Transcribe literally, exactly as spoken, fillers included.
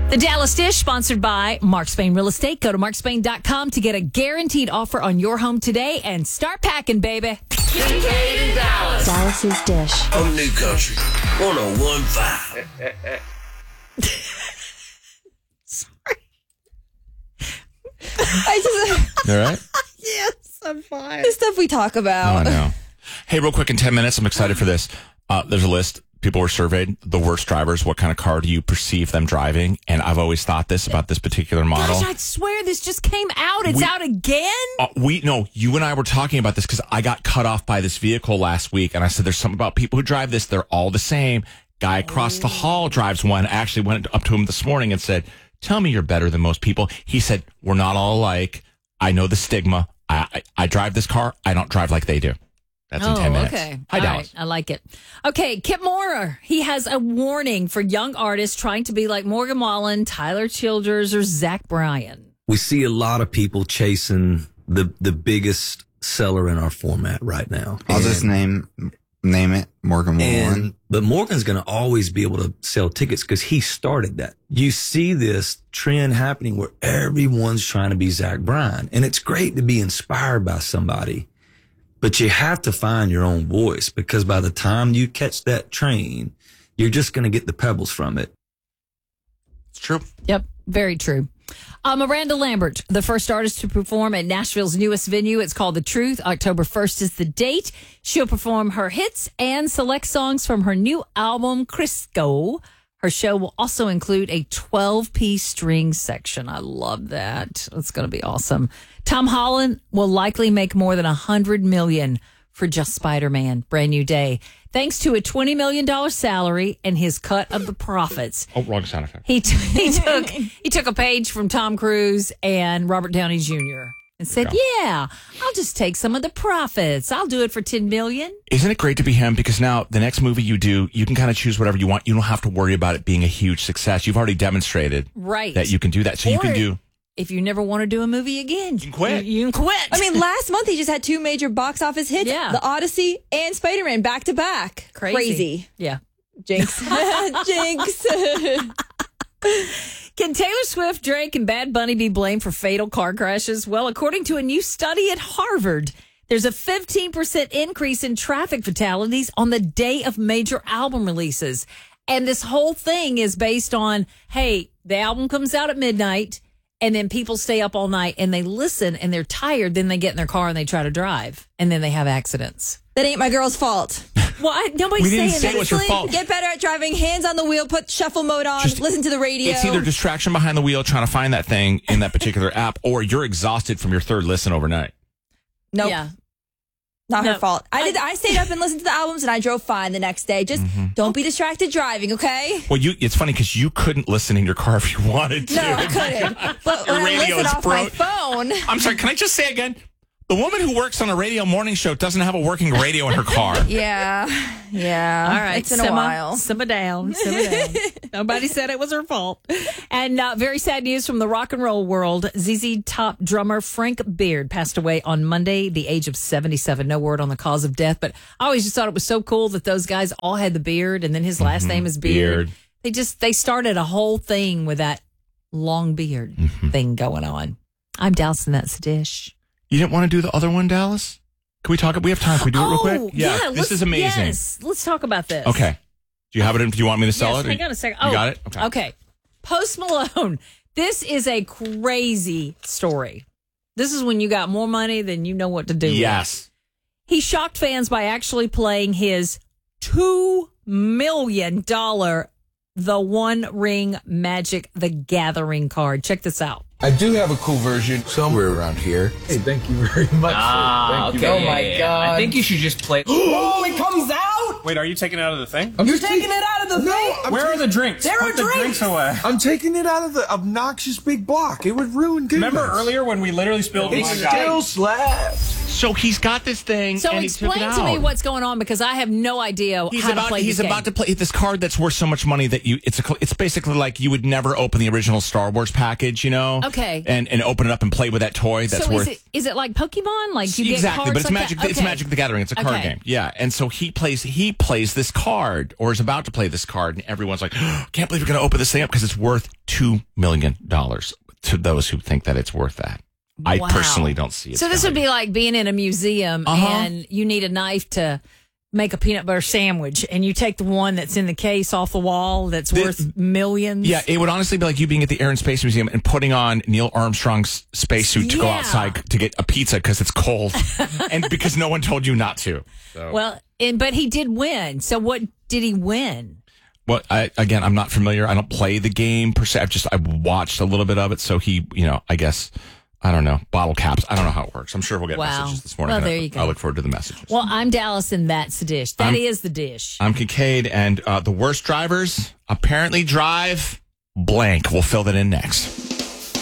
The Dallas Dish, sponsored by Mark Spain Real Estate. Go to mark spain dot com to get a guaranteed offer on your home today and start packing, baby. Kincaid in Dallas. Dallas's Dish. On New Country one oh one point five. Sorry. I just. You all right? Yes, I'm fine. The stuff we talk Oh, about. I know. Hey, real quick, in ten minutes, I'm excited for this. Uh, there's a list. People were surveyed. The worst drivers. What kind of car do you perceive them driving? And I've always thought this about this particular model. Gosh, I swear this just came out. It's We- out again? Uh, we no, you and I were talking about this because I got cut off by this vehicle last week, and I said, "There's something about people who drive this; they're all the same." Guy across the hall drives one. I actually went up to him this morning and said, "Tell me you're better than most people." He said, "We're not all alike. I know the stigma. I I, I drive this car. I don't drive like they do." That's in oh, ten minutes. okay. Hi, All Dallas. right. I like it. Okay, Kip Moore. He has a warning for young artists trying to be like Morgan Wallen, Tyler Childers, or Zach Bryan. We see a lot of people chasing the the biggest seller in our format right now. I'll And- just name name it Morgan Wallen. And, but Morgan's going to always be able to sell tickets because he started that. You see this trend happening where everyone's trying to be Zach Bryan. And it's great to be inspired by somebody, but you have to find your own voice because by the time you catch that train, you're just going to get the pebbles from it. It's true. Yep, very true. Uh, Miranda Lambert, the first artist to perform at Nashville's newest venue. It's called The Truth. October first is the date. She'll perform her hits and select songs from her new album, Crisco. Her show will also include a twelve-piece string section. I love that. It's going to be awesome. Tom Holland will likely make more than one hundred million dollars for just Spider-Man. Brand new day. Thanks to a twenty million dollars salary and his cut of the profits. Oh, wrong sound effect. He t- he took he took a page from Tom Cruise and Robert Downey Junior and said, "Yeah, I'll just take some of the profits. I'll do it for ten million dollars." Isn't it great to be him? Because now the next movie you do, you can kind of choose whatever you want. You don't have to worry about it being a huge success. You've already demonstrated Right. that you can do that. So you Or can do. If you never want to do a movie again, you can quit. You, you can quit. I mean, last month he just had two major box office hits. Yeah. The Odyssey and Spider-Man back to back. crazy. Crazy. Yeah. Jinx. Jinx. Can Taylor Swift, Drake, and Bad Bunny be blamed for fatal car crashes? Well, according to a new study at Harvard, there's a fifteen percent increase in traffic fatalities on the day of major album releases. And this whole thing is based on, hey, the album comes out at midnight, and then people stay up all night and they listen and they're tired. Then they get in their car and they try to drive, and then they have accidents. That ain't my girl's fault. Well, I, nobody's We didn't saying say that. it was your Honestly, fault. Get better at driving. Hands on the wheel. Put shuffle mode on. Just- listen to the radio. It's either distraction behind the wheel trying to find that thing in that particular app, or you're exhausted from your third listen overnight. Nope. Yeah. Not No. her fault. I did. I stayed up and listened to the albums, and I drove fine the next day. Just Mm-hmm. don't be distracted driving, okay? Well, you it's funny because you couldn't listen in your car if you wanted to. No, I couldn't. But Your when I radio's listen off my broke. phone, I'm sorry, can I just say again? The woman who works on a radio morning show doesn't have a working radio in her car. yeah, yeah. All right, it's been simmer, a while. Simmer down, simmer down. Nobody said it was her fault. And uh, very sad news from the rock and roll world. Z Z Top drummer Frank Beard passed away on Monday, the age of seventy-seven. No word on the cause of death, but I always just thought it was so cool that those guys all had the beard, and then his last name is Beard. Beard. They just they started a whole thing with that long beard thing going on. I'm Dallas, and that's the dish. You didn't want to do the other one, Dallas? Can we talk? We have time. Can we do it real quick? Oh, yeah, this let's- is amazing. Yes, let's talk about this. Okay. Do you have it in? Do you want me to sell Yes, it? or- hang on a second. You Oh, got it? Okay. Okay. Post Malone. This is a crazy story. This is when you got more money than you know what to do with. Yes. He shocked fans by actually playing his two million dollars The One Ring Magic the Gathering card. Check this out. I do have a cool version somewhere around here. Hey, thank you very much. Ah, Thank you. okay. Oh my god. I think you should just play. Oh, it comes out! Wait, are you taking it out of the thing? I'm You're just taking it out of the no, thing? I'm Where ta- are the drinks? There Put are the drinks. drinks away. I'm taking it out of the obnoxious big block. It would ruin good. Remember earlier when we literally spilled It my still slaps. So he's got this thing. So and he took explain it to me out. what's going on because I have no idea He's how about to play he's this about game. to play this card that's worth so much money that you it's a it's basically like you would never open the original Star Wars package, you know? Okay. And and open it up and play with that toy that's so worth is it is it like Pokemon? Like you exactly, get cards but it's like Magic. that? It's Okay. Magic the Gathering. It's a card Okay. game. Yeah, and so he plays. He plays this card, or is about to play this card, and everyone's like, oh, "Can't believe you're going to open this thing up because it's worth two million dollars." To those who think that it's worth that, I Wow. personally don't see it. So this would be like being in a museum Uh-huh. and you need a knife to make a peanut butter sandwich, and you take the one that's in the case off the wall that's This- worth millions. Yeah, it would honestly be like you being at the Air and Space Museum and putting on Neil Armstrong's spacesuit to go Yeah. outside to get a pizza because it's cold, and because no one told you not to. So. Well, and but he did win. So what did he win? Well, I, again, I'm not familiar. I don't play the game per se. I've just I watched a little bit of it. So he, you know, I guess I don't know bottle caps. I don't know how it works. I'm sure we'll get Wow. messages this morning. Well, and there I, you go. I look forward to the messages. Well, I'm Dallas, and that's the dish. That I'm- is the dish. I'm Kincaid, and uh, the worst drivers apparently drive blank. We'll fill that in next.